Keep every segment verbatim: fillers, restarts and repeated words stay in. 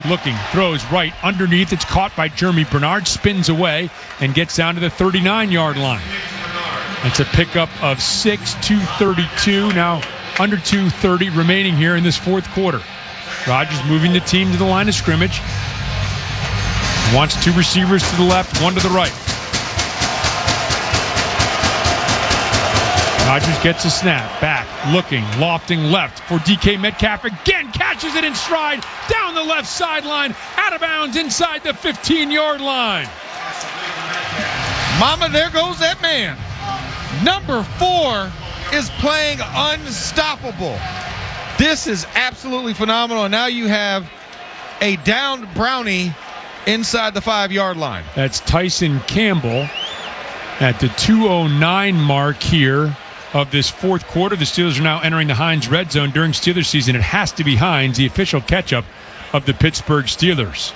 Looking, throws right underneath. It's caught by Jeremy Bernard, spins away, and gets down to the thirty-nine-yard line. It's a pickup of six, two thirty-two. Now under two thirty remaining here in this fourth quarter. Rogers moving the team to the line of scrimmage. Wants two receivers to the left, one to the right. Rogers gets a snap, back, looking, lofting left for D K Metcalf. Again, catches it in stride, down the left sideline, out of bounds inside the fifteen-yard line. Mama, there goes that man. Number four is playing unstoppable. This is absolutely phenomenal. And now you have a downed Brownie inside the five-yard line. That's Tyson Campbell at the two oh nine mark here of this fourth quarter. The Steelers are now entering the Heinz red zone. During Steelers season, it has to be Heinz, the official catch-up of the Pittsburgh Steelers.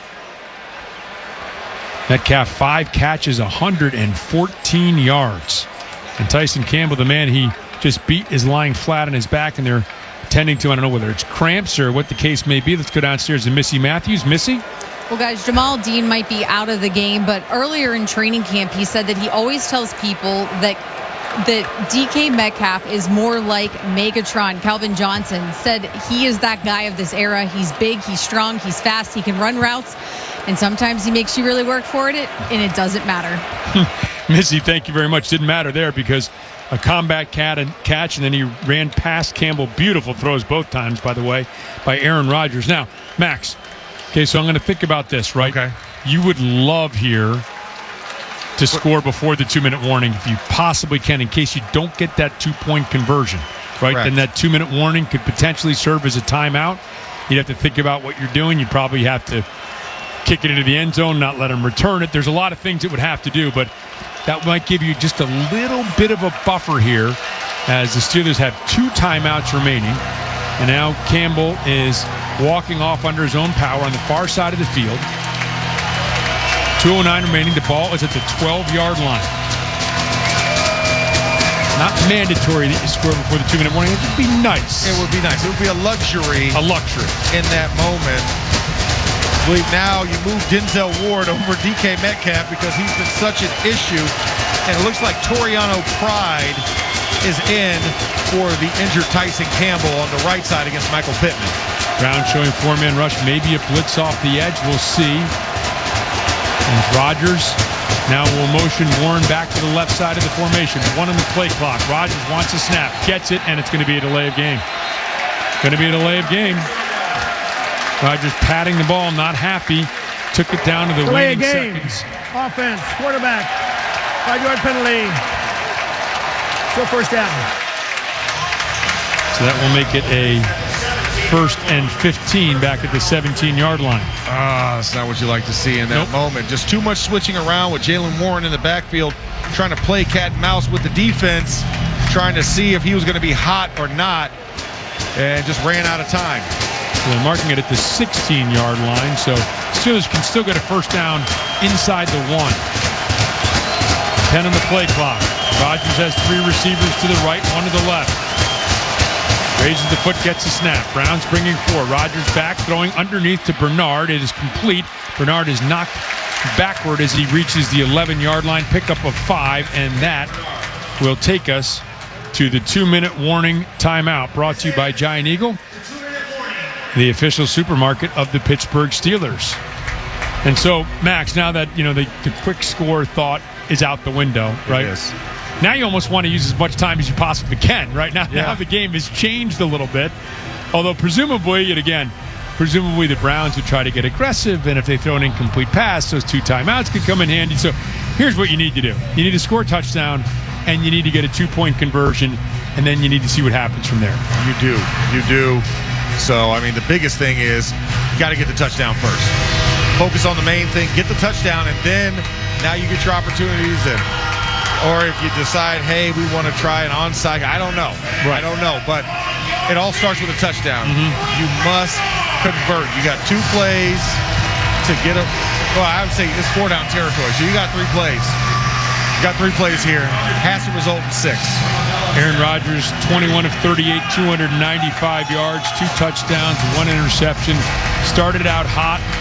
Metcalf, five catches, one hundred fourteen yards. And Tyson Campbell, the man he just beat, is lying flat on his back, and they're tending to, I don't know whether it's cramps or what the case may be. Let's go downstairs to Missy Matthews. Missy? Well, guys, Jamal Dean might be out of the game, but earlier in training camp, he said that he always tells people that that D K Metcalf is more like Megatron. Calvin Johnson said he is that guy of this era. He's big, he's strong, he's fast, he can run routes, and sometimes he makes you really work for it, and it doesn't matter. Missy, thank you very much. Didn't matter there because a combat cat and catch, and then he ran past Campbell. Beautiful throws both times, by the way, by Aaron Rodgers. Now, Max, okay, so I'm going to think about this, right? Okay. You would love here to score before the two-minute warning if you possibly can, in case you don't get that two-point conversion, right? Correct. Then that two-minute warning could potentially serve as a timeout. You'd have to think about what you're doing. You'd probably have to kick it into the end zone, not let him return it. There's a lot of things it would have to do, but that might give you just a little bit of a buffer here as the Steelers have two timeouts remaining. And now Campbell is walking off under his own power on the far side of the field. two oh nine remaining. The ball is at the twelve-yard line. Not mandatory that you score before the two-minute warning. It would be nice. It would be nice. It would be a luxury. A luxury. In that moment. I believe now you move Denzel Ward over D K Metcalf because he's been such an issue. And it looks like Toriano Pride is in for the injured Tyson Campbell on the right side against Michael Pittman. Brown showing four-man rush. Maybe a blitz off the edge. We'll see. And Rodgers now will motion Warren back to the left side of the formation. One on the play clock. Rodgers wants a snap. Gets it, and it's going to be a delay of game. Going to be a delay of game. Rodgers patting the ball, not happy. Took it down to the delay waiting game. seconds. Offense, quarterback, five-yard penalty. Still first down. So that will make it a first and fifteen back at the seventeen-yard line. Ah, that's not what you like to see in that Nope. moment. Just too much switching around with Jaylen Warren in the backfield, trying to play cat and mouse with the defense, trying to see if he was going to be hot or not, and just ran out of time. So they're marking it at the sixteen-yard line, so Steelers can still get a first down inside the one. ten on the play clock. Rodgers has three receivers to the right, one to the left. Raises the foot, gets a snap. Brown's bringing four. Rodgers back, throwing underneath to Bernard. It is complete. Bernard is knocked backward as he reaches the eleven-yard line. Pickup of five, and that will take us to the two-minute warning timeout. Brought to you by Giant Eagle, the official supermarket of the Pittsburgh Steelers. And so, Max, now that, you know, the, the quick score thought is out the window, right? Yes. Now you almost want to use as much time as you possibly can, right? Now, Yeah. now the game has changed a little bit. Although presumably, and again, presumably the Browns would try to get aggressive, and if they throw an incomplete pass, those two timeouts could come in handy. So here's what you need to do. You need to score a touchdown, and you need to get a two-point conversion, and then you need to see what happens from there. You do. You do. So, I mean, the biggest thing is you got to get the touchdown first. Focus on the main thing, get the touchdown, and then now you get your opportunities. And or if you decide, hey, we want to try an onside, I don't know. Right. I don't know. But it all starts with a touchdown. Mm-hmm. You must convert. You got two plays to get a – well, I would say it's four-down territory. So you got three plays. You got three plays here. Has to result in six. Aaron Rodgers, twenty-one of thirty-eight, two hundred ninety-five yards, two touchdowns, one interception. Started out hot.